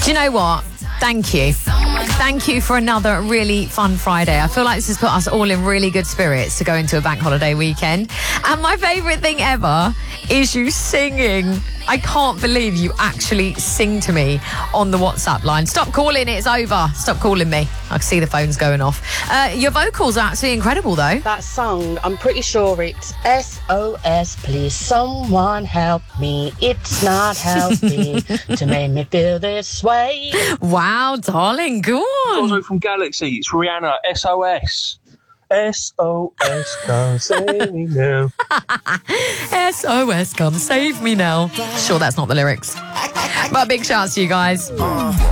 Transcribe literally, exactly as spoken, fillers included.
Do you know what? Thank you. Thank you for another really fun Friday. I feel like this has put us all in really good spirits to go into a bank holiday weekend. And my favourite thing ever is you singing. I can't believe you actually sing to me on the WhatsApp line. Stop calling, it's over. Stop calling me. I can see the phone's going off. Uh, your vocals are actually incredible, though. That song, I'm pretty sure it's S O S, please someone help me. It's not healthy to make me feel this way. Wow, darling, go on. Also from Galaxy, it's Rihanna, S O S. S O S, come save me now. S O S, come save me now. Sure, that's not the lyrics. But big shouts to you guys.